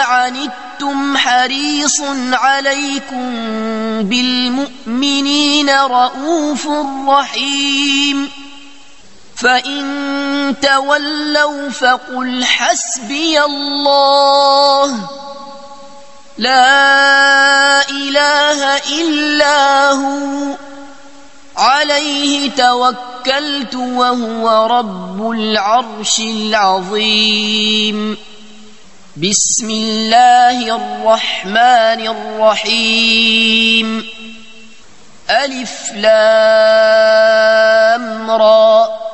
عنتم حريص عليكم بالمؤمنين رؤوف رحيم فإن تولوا فقل حسبي الله لا إله إلا هو عليه توكلت وهو رب العرش العظيم بسم الله الرحمن الرحيم ألف لام را